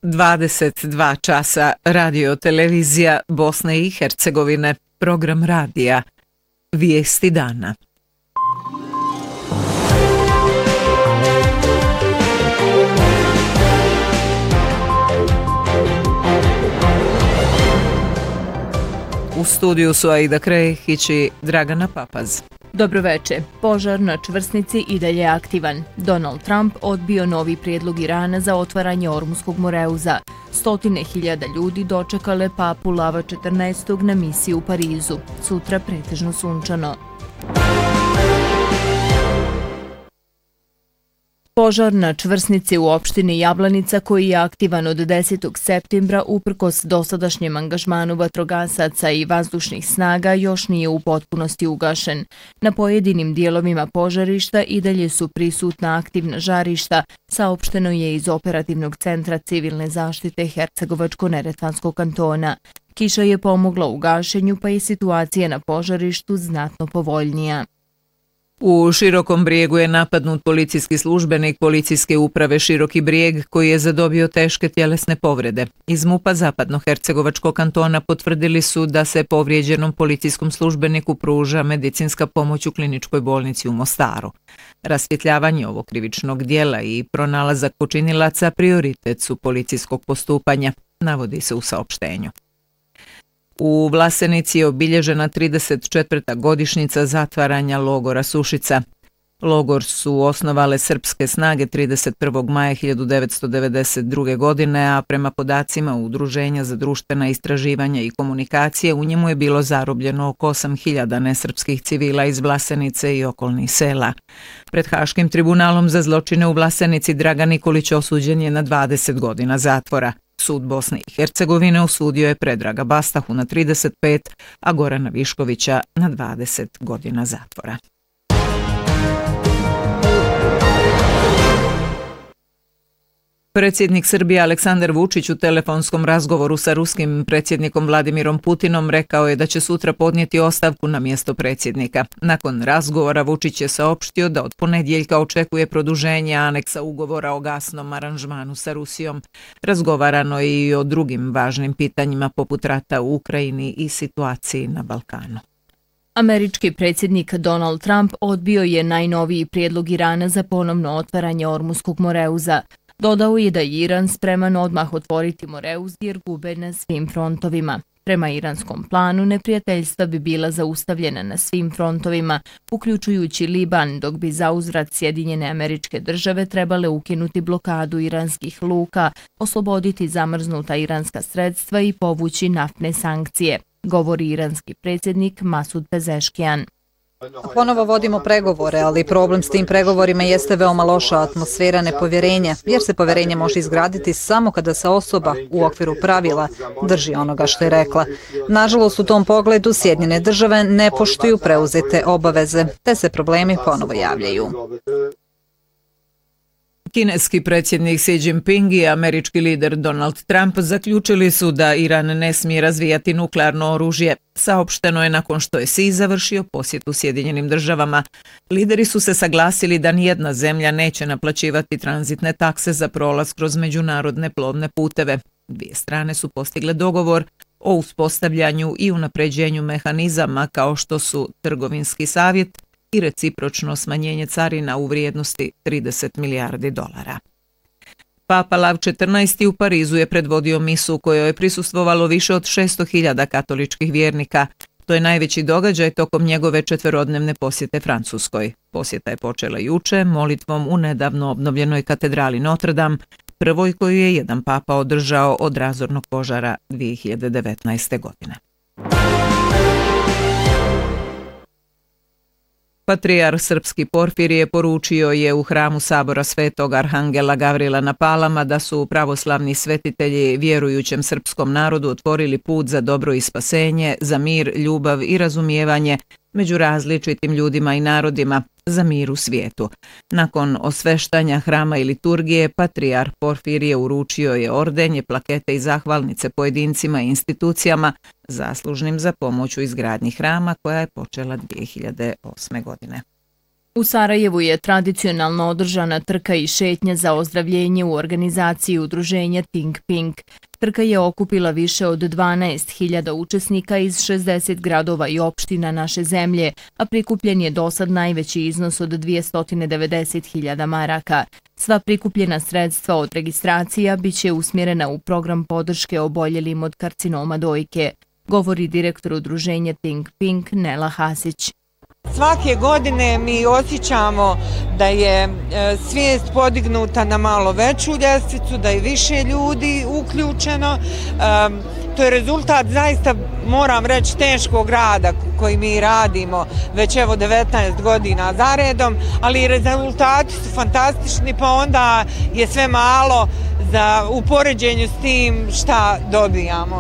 22 časa Radio televizija Bosne i Hercegovine, program radija, vijesti dana. U studiju su Aida Krehić i Dragana Papaz. Dobroveče. Požar na čvrsnici i dalje aktivan. Donald Trump odbio novi prijedlog Irana za otvaranje Ormuskog moreuza. Stotine hiljada ljudi dočekale papu Lava 14. na misiji u Parizu. Sutra pretežno sunčano. Požar na čvrsnici u opštini Jablanica koji je aktivan od 10. septembra uprkos dosadašnjem angažmanu vatrogasaca i vazdušnih snaga još nije u potpunosti ugašen. Na pojedinim dijelovima požarišta i dalje su prisutna aktivna žarišta, saopšteno je iz Operativnog centra civilne zaštite Hercegovačko-Neretvanskog kantona. Kiša je pomogla u gašenju pa je situacija na požarištu znatno povoljnija. U Širokom Brijegu je napadnut policijski službenik policijske uprave Široki Brijeg koji je zadobio teške tjelesne povrede. Iz MUP-a Zapadno-Hercegovačkog kantona potvrdili su da se povrijeđenom policijskom službeniku pruža medicinska pomoć u kliničkoj bolnici u Mostaru. Rasvjetljavanje ovog krivičnog dijela i pronalazak počinilaca prioritet su policijskog postupanja, navodi se u saopštenju. U Vlasenici je obilježena 34. godišnjica zatvaranja logora Sušica. Logor su osnovale srpske snage 31. maja 1992. godine, a prema podacima Udruženja za društvena istraživanja i komunikacije u njemu je bilo zarobljeno oko 8.000 nesrpskih civila iz Vlasenice i okolnih sela. Pred Haškim tribunalom za zločine u Vlasenici Dragan Nikolić osuđen je na 20 godina zatvora. Sud Bosne i Hercegovine osudio je Predraga Bastahu na 35, a Gorana Viškovića na 20 godina zatvora. Predsjednik Srbije Aleksandar Vučić u telefonskom razgovoru sa ruskim predsjednikom Vladimirom Putinom rekao je da će sutra podnijeti ostavku na mjesto predsjednika. Nakon razgovora Vučić je saopštio da od ponedjeljka očekuje produženje aneksa ugovora o gasnom aranžmanu sa Rusijom. Razgovarano je i o drugim važnim pitanjima poput rata u Ukrajini i situaciji na Balkanu. Američki predsjednik Donald Trump odbio je najnoviji prijedlog Irana za ponovno otvaranje Ormuskog moreuza. Dodao je da je Iran spreman odmah otvoriti moreuz jer gube na svim frontovima. Prema iranskom planu, neprijateljstva bi bila zaustavljena na svim frontovima, uključujući Liban, dok bi zauzvrat Sjedinjene Američke Države trebale ukinuti blokadu iranskih luka, osloboditi zamrznuta iranska sredstva i povući naftne sankcije, govori iranski predsjednik Masud Pezeškijan. Ponovo vodimo pregovore, ali problem s tim pregovorima jeste veoma loša atmosfera nepovjerenja, jer se povjerenje može izgraditi samo kada se osoba u okviru pravila drži onoga što je rekla. Nažalost, u tom pogledu Sjedinjene Države ne poštuju preuzete obaveze, te se problemi ponovo javljaju. Kineski predsjednik Xi Jinping i američki lider Donald Trump zaključili su da Iran ne smije razvijati nuklearno oružje. Saopšteno je nakon što je Xi završio posjetu Sjedinjenim Državama. Lideri su se saglasili da nijedna zemlja neće naplaćivati tranzitne takse za prolaz kroz međunarodne plovne puteve. Dvije strane su postigle dogovor o uspostavljanju i unapređenju mehanizama kao što su trgovinski savjet i recipročno smanjenje carina u vrijednosti $30 milijardi. Papa Lav 14. u Parizu je predvodio misu u kojoj je prisustvovalo više od 600.000 katoličkih vjernika. To je najveći događaj tokom njegove 4-dnevne posjete Francuskoj. Posjeta je počela juče molitvom u nedavno obnovljenoj katedrali Notre Dame, prvoj koju je jedan papa održao od razornog požara 2019. godine. Patrijarh srpski Porfirije poručio je u hramu Sabora Svetog Arhangela Gavrila na Palama da su pravoslavni svetitelji vjerujućem srpskom narodu otvorili put za dobro i spasenje, za mir, ljubav i razumijevanje među različitim ljudima i narodima, za mir u svijetu. Nakon osveštanja hrama i liturgije, Patrijarh Porfirije uručio je ordenje, plakete i zahvalnice pojedincima i institucijama zaslužnim za pomoć u izgradnji hrama koja je počela 2008. godine. U Sarajevu je tradicionalno održana trka i šetnja za ozdravljenje u organizaciji udruženja Think Pink. Trka je okupila više od 12.000 učesnika iz 60 gradova i opština naše zemlje, a prikupljen je dosad najveći iznos od 290.000 maraka. Sva prikupljena sredstva od registracija biće usmjerena u program podrške oboljelim od karcinoma dojke, govori direktor udruženja Think Pink Nela Hasić. Svake godine mi osjećamo da je svijest podignuta na malo veću ljestvicu, da je više ljudi uključeno. To je rezultat zaista, moram reći, teškog rada koji mi radimo već evo 19 godina za redom, ali rezultati su fantastični, pa onda je sve malo u poređenju s tim šta dobijamo.